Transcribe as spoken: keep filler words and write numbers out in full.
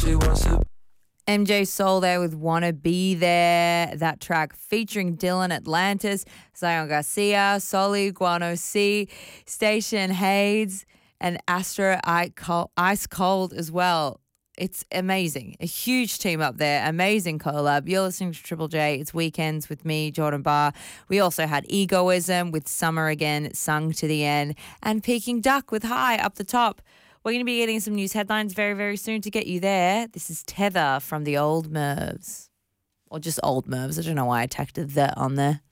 She wants to. M J Soul there with Wanna Be There. That track featuring Dylan Atlantis, Zion Garcia, Soli, Guano C, Station Hades, and Astro Ice Cold as well. It's amazing. A huge team up there. Amazing collab. You're listening to Triple J. It's Weekends with me, Jordan Barr. We also had Egoism with Summer Again, Sung to the End, and Peking Duck with High up the top. We're going to be getting some news headlines very, very soon to get you there. This is Tether from the Old Mervs. Or just Old Mervs. I don't know why I tacked the on there.